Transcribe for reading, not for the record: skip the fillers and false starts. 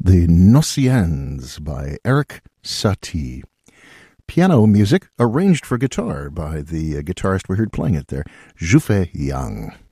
The Nocians by Eric Satie. Piano music arranged for guitar by the guitarist we heard playing it there, Zhufe Yang.